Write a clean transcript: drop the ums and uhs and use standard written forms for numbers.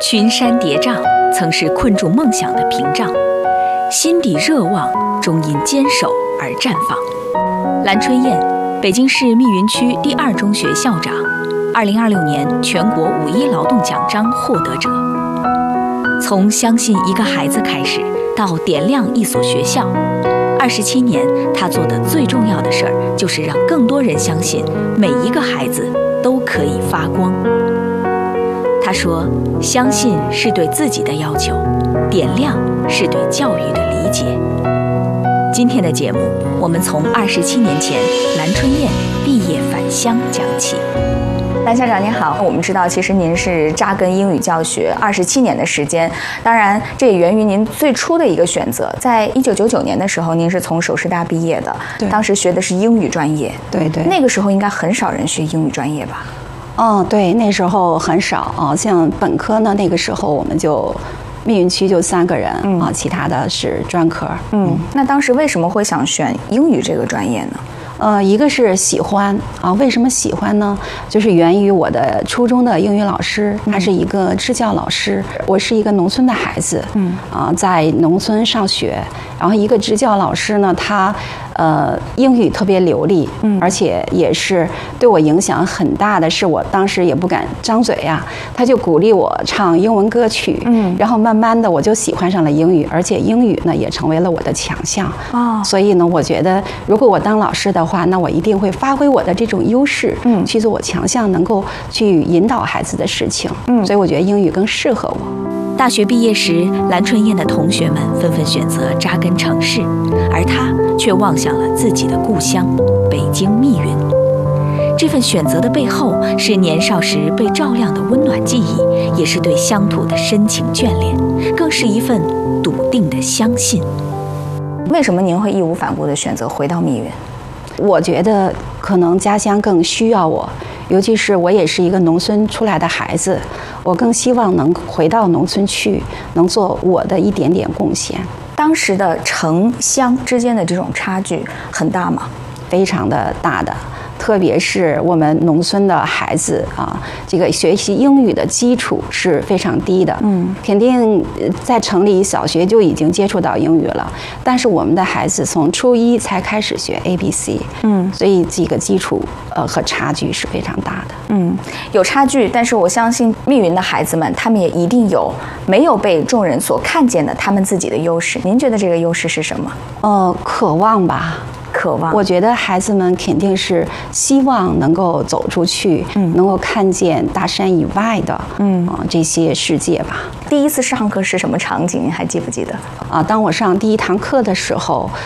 群山叠嶂曾是困住梦想的屏障，心底热望终因坚守而绽放。蓝春燕，北京市密云区第2中学校长，2026年全国5·1劳动奖章获得者。从相信一个孩子开始，到点亮一所学校，27年，他做的最重要的事儿就是让更多人相信每一个孩子都可以发光。他说，相信是对自己的要求，点亮是对教育的理解。今天的节目，我们从27年前蓝春燕毕业返乡讲起。蓝校长您好，我们知道其实您是扎根英语教学27年的时间，当然这也源于您最初的一个选择。在1999年的时候，您是从首师大毕业的，当时学的是英语专业。对，那个时候应该很少人学英语专业吧？ 对，那时候很少啊，像本科呢，那个时候我们就密云区就3个人啊，其他的是专科。 那当时为什么会想选英语这个专业呢？ 一个是喜欢啊，为什么喜欢呢？就是源于我的初中的英语老师，他是一个支教老师。我是一个农村的孩子，在农村上学，然后一个支教老师呢，他英语特别流利，而且也是对我影响很大的是，我当时也不敢张嘴呀，他就鼓励我唱英文歌曲，然后慢慢的我就喜欢上了英语，而且英语呢也成为了我的强项。所以呢，我觉得如果我当老师的话，那我一定会发挥我的这种优势，去做我强项，能够去引导孩子的事情。所以我觉得英语更适合我。 大学毕业时，蓝春燕的同学们纷纷选择扎根城市，而她却望向了自己的故乡北京密云。这份选择的背后，是年少时被照亮的温暖记忆，也是对乡土的深情眷恋，更是一份笃定的相信。为什么您会义无反顾地选择回到密云？ 我觉得可能家乡更需要我，尤其是我也是一个农村出来的孩子，我更希望能回到农村去，能做我的一点点贡献。 当时的城乡之间的这种差距很大吗？ 非常的大的。特别是我们农村的孩子啊，这个学习英语的基础是非常低的。肯定在城里小学就已经接触到英语了，但是我们的孩子从初1才开始学 ABC。所以这个基础和差距是非常大的。 有差距，但是我相信密云的孩子们，他们也一定有没有被众人所看见的他们自己的优势。您觉得这个优势是什么？ 渴望吧。我觉得孩子们肯定是希望能够走出去，能够看见大山以外的，这些世界吧。 第一次上课是什么场景？你还记不记得？ 当我上第1堂课的时候，